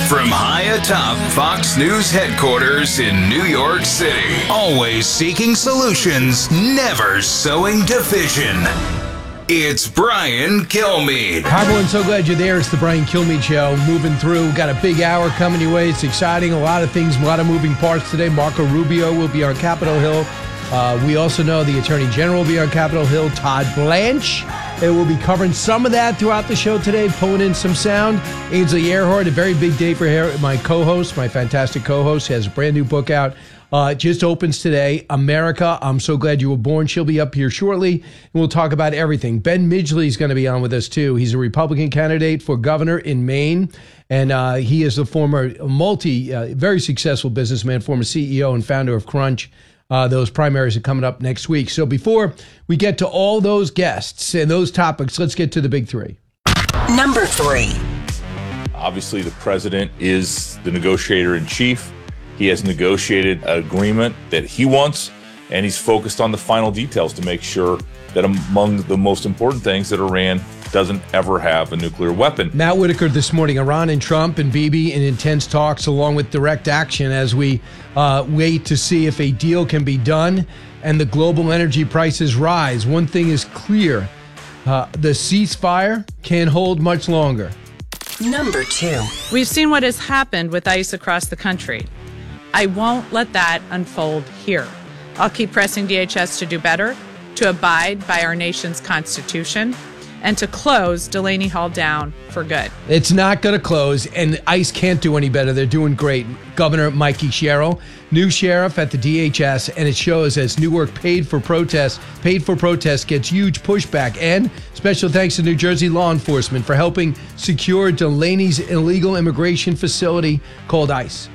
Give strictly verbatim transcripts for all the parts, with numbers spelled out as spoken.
From high atop Fox News headquarters in New York City, always seeking solutions, never sowing division. It's Brian Kilmeade. Hi, everyone. So glad you're there. It's the Brian Kilmeade Show. Moving through. Got a big hour coming your way. It's exciting. A lot of things, a lot of moving parts today. Marco Rubio will be on Capitol Hill. Uh, we also know the Attorney General will be on Capitol Hill. Todd Blanche. And we'll be covering some of that throughout the show today, pulling in some sound. Ainsley Earhardt, a very big day for her. My co-host, my fantastic co-host, has a brand new book out. Uh, it just opens today. America, I'm So Glad You Were Born. She'll be up here shortly, and we'll talk about everything. Ben Midgley is going to be on with us, too. He's a Republican candidate for governor in Maine, and uh, he is the former multi, uh, very successful businessman, former C E O and founder of Crunch. Uh, those primaries are coming up next week. So before we get to all those guests and those topics, let's get to the big three. Number three. Obviously, the president is the negotiator in chief. He has negotiated an agreement that he wants, and he's focused on the final details to make sure that among the most important things that Iran doesn't ever have a nuclear weapon. Matt Whitaker this morning, Iran and Trump and Bibi in intense talks along with direct action as we uh, wait to see if a deal can be done and the global energy prices rise. One thing is clear, uh, the ceasefire can't hold much longer. Number two. We've seen what has happened with ICE across the country. I won't let that unfold here. I'll keep pressing D H S to do better, to abide by our nation's Constitution, and to close Delaney Hall down for good. It's not going to close, and ICE can't do any better. They're doing great. Governor Mikey Sherrill, new sheriff at the D H S, and it shows as Newark paid for protest, paid for protest gets huge pushback. And special thanks to New Jersey law enforcement for helping secure Delaney's illegal immigration facility called ICE.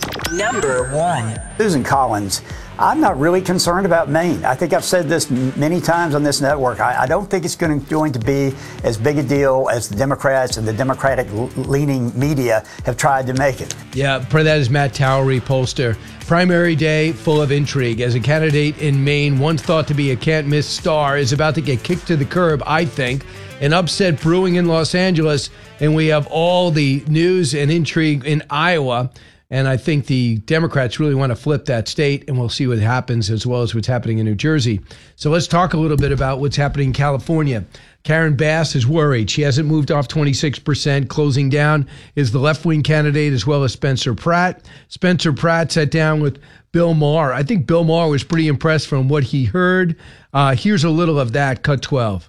Number one. Susan Collins, I'm not really concerned about Maine. I think I've said this many times on this network. I, I don't think it's going to, going to be as big a deal as the Democrats and the Democratic-leaning media have tried to make it. Yeah, for that is Matt Towery, pollster. Primary day full of intrigue. As a candidate in Maine, once thought to be a can't-miss star, is about to get kicked to the curb, I think. An upset brewing in Los Angeles, and we have all the news and intrigue in Iowa. And I think the Democrats really want to flip that state, and we'll see what happens as well as what's happening in New Jersey. So let's talk a little bit about what's happening in California. Karen Bass is worried. She hasn't moved off twenty-six percent. Closing down is the left-wing candidate as well as Spencer Pratt. Spencer Pratt sat down with Bill Maher. I think Bill Maher was pretty impressed from what he heard. Uh, here's a little of that, cut twelve.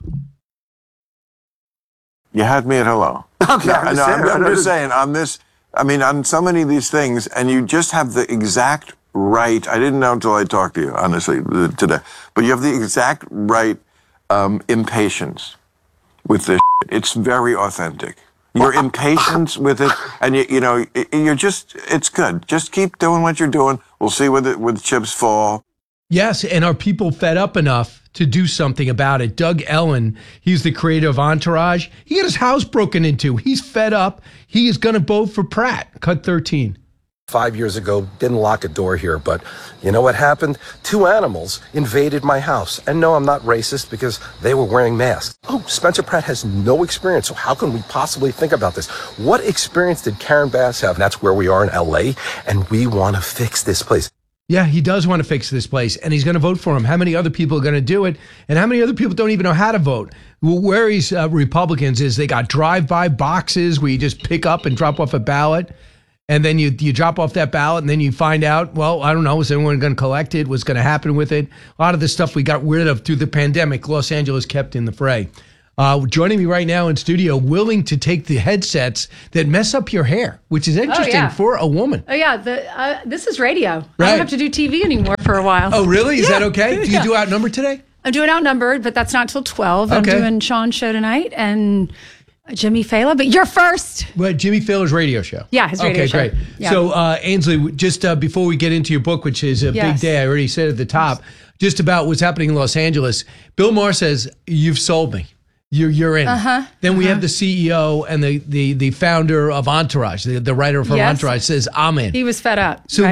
You had me at hello. Okay, no, I'm no, I'm, I'm just just saying on this, I mean, on so many of these things, and you just have the exact right, I didn't know until I talked to you, honestly, today, but you have the exact right um, impatience with this shit. It's very authentic. Your impatience with it, and you, you know, you're just, it's good. Just keep doing what you're doing. We'll see where the, where the chips fall. Yes, and are people fed up enough to do something about it? Doug Ellen, he's the creator of Entourage. He got his house broken into. He's fed up. He is going to vote for Pratt. Cut thirteen. Five years ago, didn't lock a door here, but you know what happened? Two animals invaded my house. And no, I'm not racist because they were wearing masks. Oh, Spencer Pratt has no experience, so how can we possibly think about this? What experience did Karen Bass have? And that's where we are in L A, and we want to fix this place. Yeah, he does want to fix this place, and he's going to vote for him. How many other people are going to do it? And how many other people don't even know how to vote? Where he's uh, Republicans is they got drive-by boxes where you just pick up and drop off a ballot, and then you you drop off that ballot, and then you find out, well, I don't know, is anyone going to collect it? What's going to happen with it? A lot of the stuff we got rid of through the pandemic, Los Angeles kept in the fray. Uh, joining me right now in studio, willing to take the headsets that mess up your hair, which is interesting oh, yeah. for a woman. Oh, yeah. The, uh, this is radio. Right. I don't have to do T V anymore for a while. Oh, really? Is yeah. that okay? Do you yeah. do Outnumbered today? I'm doing Outnumbered, but that's not till twelve. Okay. I'm doing Sean's show tonight and Jimmy Fallon, but you're first. Well, Jimmy Fallon's radio show. Yeah, his radio okay, show. Okay, great. Yeah. So, uh, Ainsley, just uh, before we get into your book, which is a yes. big day, I already said at the top, just about what's happening in Los Angeles. Bill Maher says, you've sold me. You're, you're in. Uh-huh. Then we uh-huh. have the C E O and the, the, the founder of Entourage, the, the writer from yes. Entourage says, I'm in. He was fed up, So right?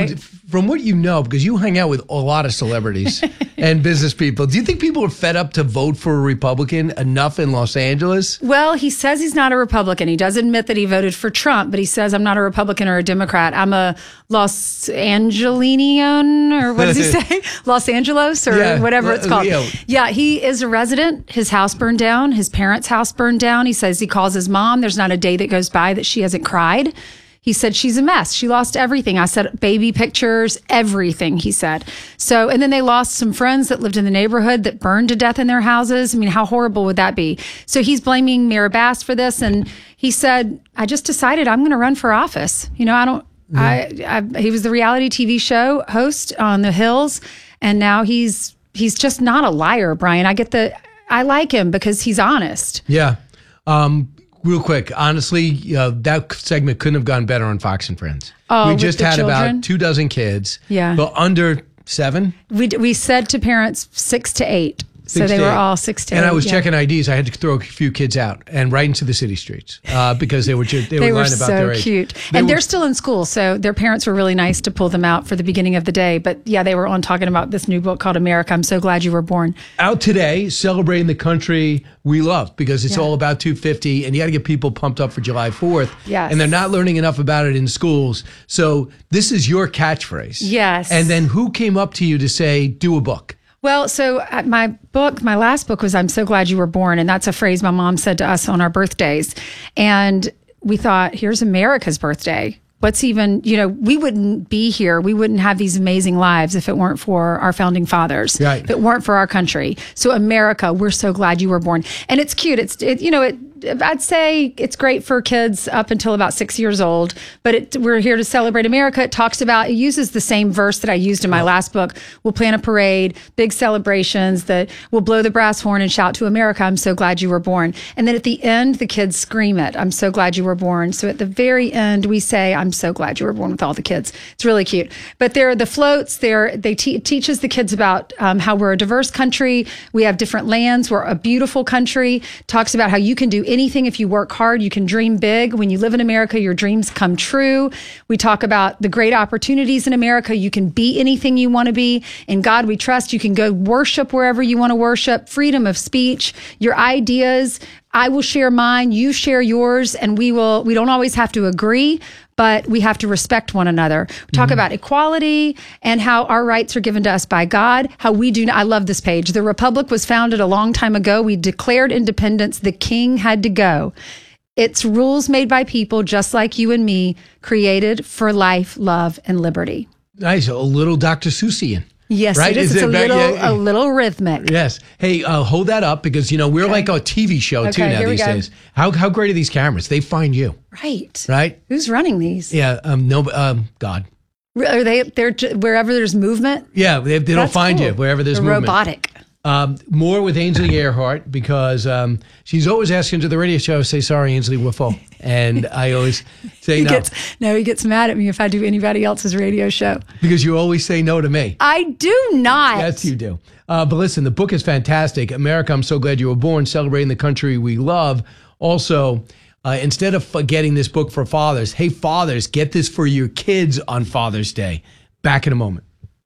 from what you know, because you hang out with a lot of celebrities and business people, do you think people are fed up to vote for a Republican enough in Los Angeles? Well, he says he's not a Republican. He does admit that he voted for Trump, but he says, I'm not a Republican or a Democrat. I'm a Los Angelinian, or what does he say? Los Angeles, or Yeah, whatever it's called. yeah. Yeah, he is a resident. His house burned down. His parents' house burned down. He says he calls his mom. There's not a day that goes by that she hasn't cried. He said, she's a mess. She lost everything. I said, baby pictures, everything, he said. So, and then they lost some friends that lived in the neighborhood that burned to death in their houses. I mean, how horrible would that be? So he's blaming Mayor Bass for this. And he said, I just decided I'm going to run for office. You know, I don't, I, I, he was the reality T V show host on the Hills. And now he's, he's just not a liar, Brian. I get the, I like him because he's honest. Yeah. Um, Real quick, honestly, uh, that segment couldn't have gone better on Fox and Friends. Oh, we with just the had children? about two dozen kids. Yeah. But under seven. We we said to parents six to eight. So Six they to were eight. all six to and eight. I was yeah. checking I Ds. I had to throw a few kids out and right into the city streets uh, because they were just, they, They were were lying about so their age. cute. They and were- they're still in school, so their parents were really nice to pull them out for the beginning of the day. But yeah, they were on talking about this new book called America, I'm So Glad You Were Born. out today celebrating the country we love because it's Yeah. all about two fifty and you got to get people pumped up for July fourth. Yes. And they're not learning enough about it in schools. So this is your catchphrase. Yes. And then who came up to you to say, do a book? Well, so uh, my book, my last book was I'm So Glad You Were Born. And that's a phrase my mom said to us on our birthdays. And we thought, here's America's birthday. What's even, you know, we wouldn't be here. We wouldn't have these amazing lives if it weren't for our founding fathers. Right. If it weren't for our country. So America, we're so glad you were born. And it's cute. It's, it, you know, it, I'd say it's great for kids up until about six years old, but it, we're here to celebrate America. It talks about, it uses the same verse that I used in my last book. We'll plan a parade, big celebrations, that we'll blow the brass horn and shout to America, I'm so glad you were born. And then at the end, the kids scream it, I'm so glad you were born. So at the very end, we say, I'm so glad you were born with all the kids. It's really cute. But there are the floats, there, they te- it teaches the kids about um, how we're a diverse country. We have different lands. We're a beautiful country. Talks about how you can do anything if you work hard. You can dream big. When you live in America, your dreams come true. We talk about the great opportunities in America. You can be anything you want to be. In God we trust. You can go worship wherever you want to worship. Freedom of speech. Your ideas. I will share mine. You share yours. And we will, we don't always have to agree, but we have to respect one another. We talk about equality and how our rights are given to us by God, how we do not, I love this page. The Republic was founded a long time ago. We declared independence. The king had to go. It's rules made by people just like you and me, created for life, love, and liberty. Nice. A little Doctor Seussian. Yes, Right? it is. Is It's it a ba- little, yeah. a little rhythmic. Yes. Hey, uh, hold that up because, you know, we're like a T V show too Okay, now here we these go. days. How how great are these cameras? They find you, Right. right? Who's running these? Yeah. Um. No. Um. God. Are they, they're, ju- wherever there's movement? Yeah. They, they don't That's find you cool. wherever there's They're movement. robotic. Um. More with Ainsley Earhart because um she's always asking to the radio show, say sorry, Ainsley, we're full, and I always say He no gets, no, he gets mad at me if I do anybody else's radio show. because you always say no to me. I do not. Yes, you do. Uh, but listen, the book is fantastic. America, I'm so glad you were born, celebrating the country we love. Also, uh, instead of f- getting this book for fathers, hey, fathers, get this for your kids on Father's Day. Back in a moment.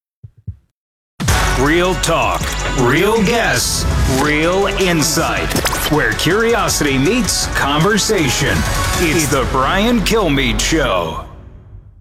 Real talk, real guests, real insight. Where curiosity meets conversation. It's the Brian Kilmeade Show.